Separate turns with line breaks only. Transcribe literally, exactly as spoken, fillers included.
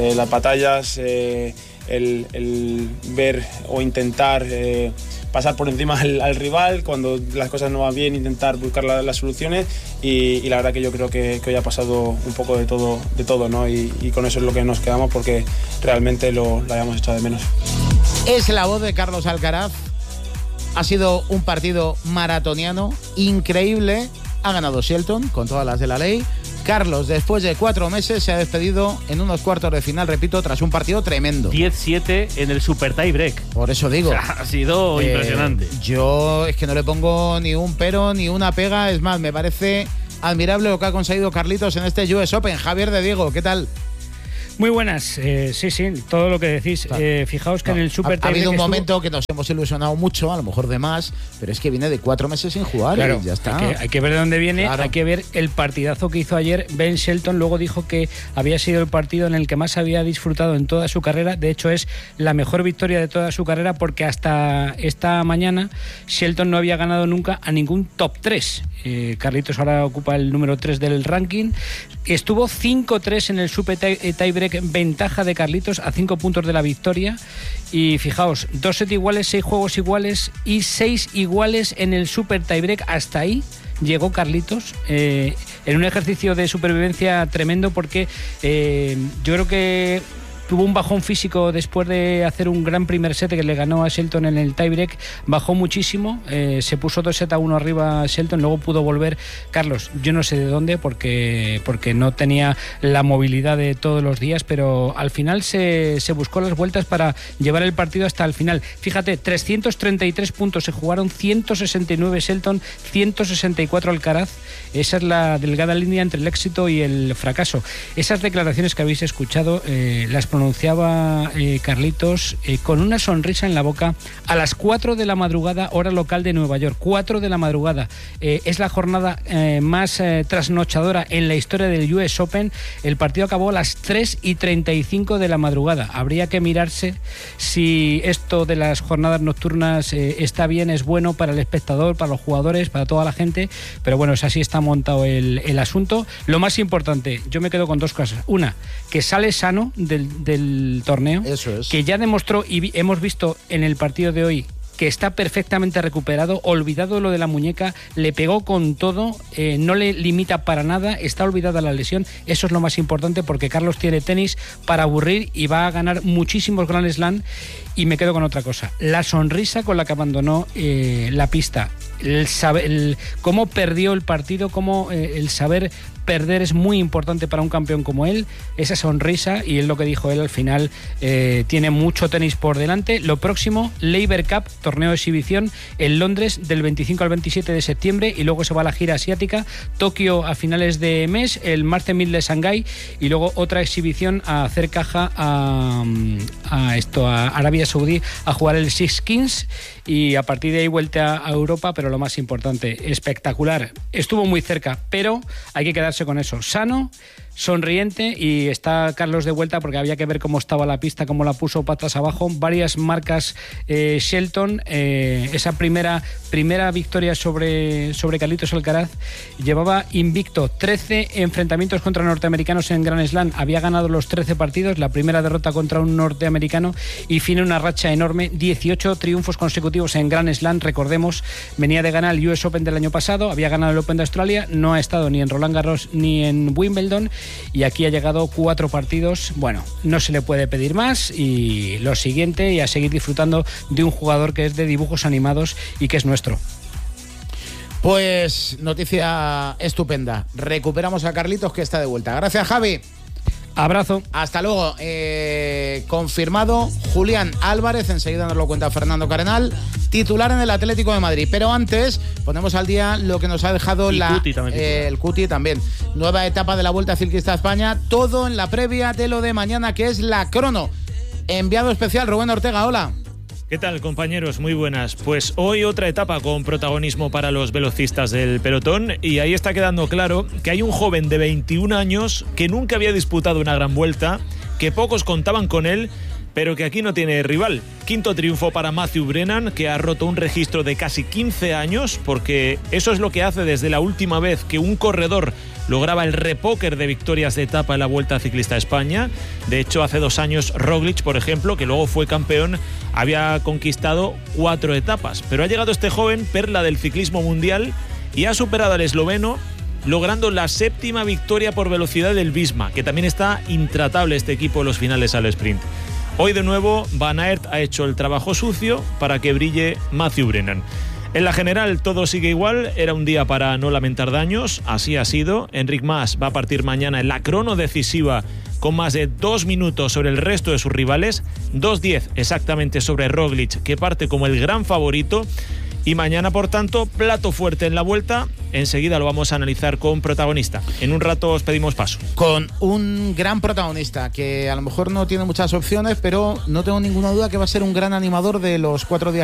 Eh, las batallas, eh, el, el ver o intentar eh, pasar por encima al, al rival, cuando las cosas no van bien, intentar buscar la, las soluciones y, y la verdad que yo creo que, que hoy ha pasado un poco de todo, de todo, ¿no? Y, y con eso es lo que nos quedamos porque realmente lo, lo habíamos echado de menos.
Es la voz de Carlos Alcaraz. Ha sido un partido maratoniano, increíble. Ha ganado Shelton con todas las de la ley. Carlos, después de cuatro meses, se ha despedido en unos cuartos de final, repito, tras un partido tremendo.
diez siete en el super tie break.
Por eso digo.
O sea, ha sido eh, impresionante.
Yo es que no le pongo ni un pero ni una pega. Es más, me parece admirable lo que ha conseguido Carlitos en este U S Open. Javier de Diego, ¿qué tal?
Muy buenas, eh, sí, sí, todo lo que decís. Claro. Eh, fijaos que no, en el Super
Ha, ha habido un
estuvo...
momento que nos hemos ilusionado mucho, a lo mejor de más, pero es que viene de cuatro meses sin jugar
claro,
y ya está.
Hay que, hay que ver de dónde viene,
claro.
Hay que ver el partidazo que hizo ayer Ben Shelton. Luego dijo que había sido el partido en el que más había disfrutado en toda su carrera. De hecho, es la mejor victoria de toda su carrera porque hasta esta mañana Shelton no había ganado nunca a ningún top tres. Eh, Carlitos ahora ocupa el número tres del ranking. Estuvo cinco tres en el Super Tiebreak, ventaja de Carlitos a cinco puntos de la victoria. Y fijaos, dos sets iguales, seis juegos iguales y seis iguales en el Super Tiebreak. Hasta ahí llegó Carlitos eh, en un ejercicio de supervivencia tremendo porque eh, yo creo que tuvo un bajón físico después de hacer un gran primer set que le ganó a Shelton en el tiebreak. Bajó muchísimo, eh, se puso dos sets a uno arriba a Shelton, luego pudo volver. Carlos, yo no sé de dónde porque, porque no tenía la movilidad de todos los días, pero al final se, se buscó las vueltas para llevar el partido hasta el final. Fíjate, trescientos treinta y tres puntos se jugaron, ciento sesenta y nueve Shelton, ciento sesenta y cuatro Alcaraz. Esa es la delgada línea entre el éxito y el fracaso. Esas declaraciones que habéis escuchado eh, las pronunciaba eh, Carlitos eh, con una sonrisa en la boca a las cuatro de la madrugada, hora local de Nueva York. cuatro de la madrugada. Eh, es la jornada eh, más eh, trasnochadora en la historia del U S Open. El partido acabó a las tres y treinta y cinco de la madrugada. Habría que mirarse si esto de las jornadas nocturnas eh, está bien, es bueno para el espectador, para los jugadores, para toda la gente, pero bueno, es así está montado el, el asunto. Lo más importante, yo me quedo con dos cosas. Una, que sale sano del, del torneo.
Eso es.
Que ya demostró y vi, hemos visto en el partido de hoy que está perfectamente recuperado, olvidado lo de la muñeca, le pegó con todo, eh, no le limita para nada, está olvidada la lesión. Eso es lo más importante porque Carlos tiene tenis para aburrir y va a ganar muchísimos Grand Slam. Y me quedo con otra cosa, la sonrisa con la que abandonó eh, la pista, el saber, el, cómo perdió el partido, cómo eh, el saber perder es muy importante para un campeón como él, esa sonrisa, y es lo que dijo él al final, eh, tiene mucho tenis por delante. Lo próximo, Laver Cup, torneo de exhibición en Londres del veinticinco al veintisiete de septiembre, y luego se va a la gira asiática, Tokio a finales de mes, el Master mil de Shanghái, y luego otra exhibición a hacer caja a, a esto, a Arabia Saudí, a jugar el Six Kings, y a partir de ahí vuelta a Europa. Pero lo más importante, espectacular, estuvo muy cerca, pero hay que quedarse con eso, sano, sonriente, y está Carlos de vuelta porque había que ver cómo estaba la pista, cómo la puso patas abajo, varias marcas eh, Shelton, eh, esa primera primera victoria sobre, sobre Carlitos Alcaraz. Llevaba invicto trece enfrentamientos contra norteamericanos en Grand Slam, había ganado los trece partidos, la primera derrota contra un norteamericano, y tiene una racha enorme, dieciocho triunfos consecutivos en Grand Slam. Recordemos, venía de ganar el U S Open del año pasado, había ganado el Open de Australia, no ha estado ni en Roland Garros ni en Wimbledon, y aquí ha llegado cuatro partidos. Bueno, no se le puede pedir más, y lo siguiente, y a seguir disfrutando de un jugador que es de dibujos animados y que es nuestro.
Pues noticia estupenda, recuperamos a Carlitos, que está de vuelta. Gracias, Javi.
Abrazo.
Hasta luego. Eh, confirmado Julián Álvarez, enseguida nos lo cuenta Fernando Carenal, titular en el Atlético de Madrid. Pero antes ponemos al día lo que nos ha dejado la,
Cuti también,
eh, el Cuti también. Nueva etapa de la Vuelta Ciclista a España, todo en la previa de lo de mañana, que es la crono. Enviado especial Rubén Ortega, hola.
¿Qué tal, compañeros? Muy buenas. Pues hoy otra etapa con protagonismo para los velocistas del pelotón, y ahí está quedando claro que hay un joven de veintiún años que nunca había disputado una gran vuelta, que pocos contaban con él, pero que aquí no tiene rival. Quinto triunfo para Matthew Brennan, que ha roto un registro de casi quince años, porque eso es lo que hace desde la última vez que un corredor lograba el repóker de victorias de etapa en la Vuelta Ciclista a España. De hecho, hace dos años Roglic, por ejemplo, que luego fue campeón, había conquistado cuatro etapas. Pero ha llegado este joven, perla del ciclismo mundial, y ha superado al esloveno, logrando la séptima victoria por velocidad del Visma, que también está intratable este equipo en los finales al sprint. Hoy de nuevo Van Aert ha hecho el trabajo sucio para que brille Matthew Brennan. En la general todo sigue igual, era un día para no lamentar daños, así ha sido. Enric Mas va a partir mañana en la crono decisiva con más de dos minutos sobre el resto de sus rivales, dos diez exactamente sobre Roglic, que parte como el gran favorito. Y mañana, por tanto, plato fuerte en la Vuelta. Enseguida lo vamos a analizar con protagonista. En un rato os pedimos paso.
Con un gran protagonista que a lo mejor no tiene muchas opciones, pero no tengo ninguna duda que va a ser un gran animador de los cuatro días